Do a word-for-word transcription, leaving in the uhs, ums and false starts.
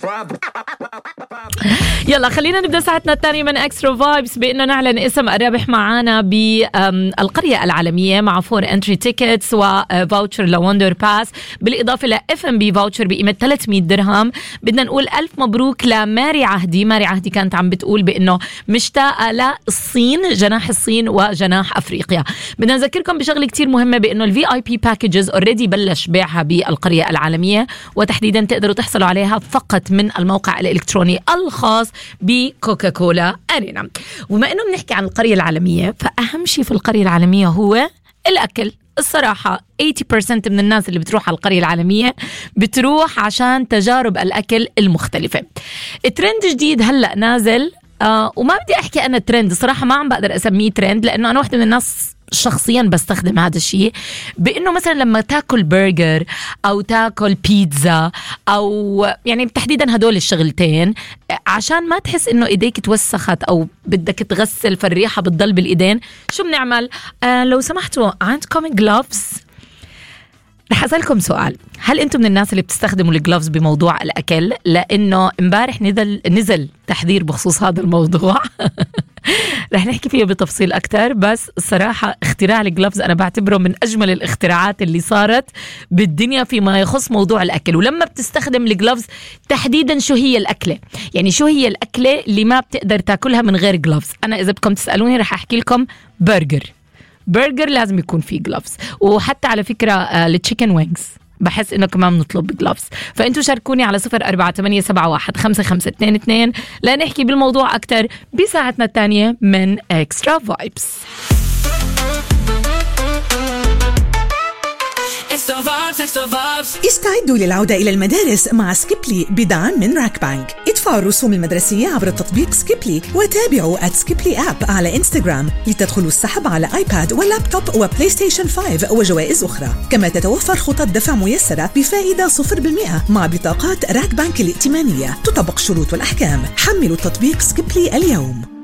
يلا خلينا نبدأ ساعتنا الثانية من اكسترا فايبس بأنه نعلن اسم الرابح معانا بالقرية العالمية مع فور انتري تيكتس وفاوتشر لوندر باس، بالإضافة لإف ام بي فاوتشر بقيمة ثلاثمية درهم. بدنا نقول ألف مبروك لماري عهدي. ماري عهدي كانت عم بتقول بأنه مشتاقة للصين، جناح الصين وجناح أفريقيا. بدنا نذكركم بشغلة كتير مهمة بأنه الفي آي بي باكجز اوريدي بلش بيعها بالقرية العالمية، وتحديدا تقدروا تحصلوا عليها فقط من الموقع الإلكتروني الخاص بكوكاكولا أرينا. وما إنه بنحكي عن القرية العالمية، فأهم شيء في القرية العالمية هو الأكل. الصراحة ثمانين بالمية من الناس اللي بتروح على القرية العالمية بتروح عشان تجارب الأكل المختلفة. ترند جديد هلأ نازل، آه وما بدي أحكي أنا ترند، صراحة ما عم بقدر أسميه ترند لأنه أنا واحدة من الناس شخصيا بستخدم هذا الشيء، بأنه مثلا لما تاكل برجر أو تاكل بيتزا أو يعني تحديدا هدول الشغلتين، عشان ما تحس إنه إيديك توسخت أو بدك تغسل فالريحة بتضل بالإيدين، شو بنعمل؟ آه لو سمحتوا عندكم جلوفز؟ رح أسألكم سؤال، هل أنتم من الناس اللي بتستخدموا الجلوفز بموضوع الأكل؟ لأنه امبارح نزل نزل تحذير بخصوص هذا الموضوع رح نحكي فيه بتفصيل أكتر. بس الصراحة اختراع الجلوفز أنا بعتبره من أجمل الاختراعات اللي صارت بالدنيا فيما يخص موضوع الأكل. ولما بتستخدم الجلوفز تحديدا شو هي الأكلة، يعني شو هي الأكلة اللي ما بتقدر تاكلها من غير جلوفز؟ أنا إذا بدكم تسألوني رح أحكي لكم برجر. برجر لازم يكون فيه جلوفز، وحتى على فكرة التشيكن وينجز بحس إنه كمان نطلب جلوفز. فأنتوا شاركوني على صفر أربعة ثمانية سبعة واحد خمسة خمسة اثنين اثنين لنحكي بالموضوع أكتر بساعتنا الثانية من إكسترا فايبس. استعدوا للعودة إلى المدارس مع سكيبلي بدعم من راك بانك. ادفعوا الرسوم المدرسية عبر التطبيق سكيبلي، وتابعوا at سكيبلي آب على إنستغرام لتدخلوا السحب على آيباد ولابتوب وبلاي ستيشن خمسة وجوائز أخرى. كما تتوفر خطط دفع ميسرة بفائدة صفر بالمئة مع بطاقات راك بانك الائتمانية. تطبق شروط والأحكام. حملوا التطبيق سكيبلي اليوم.